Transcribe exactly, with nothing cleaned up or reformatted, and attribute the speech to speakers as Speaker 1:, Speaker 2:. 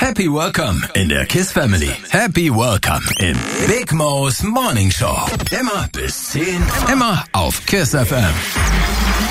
Speaker 1: Happy Welcome in der KISS Family. Happy Welcome im Big Mo's Morning Show. Immer bis zehn. Immer auf KISS F M.